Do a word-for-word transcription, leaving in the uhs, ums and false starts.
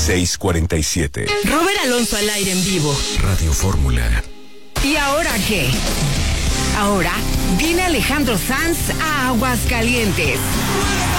seis cuarenta y siete. Robert Alonso al aire en vivo. Radio Fórmula. ¿Y ahora qué? Ahora viene Alejandro Sanz a Aguascalientes.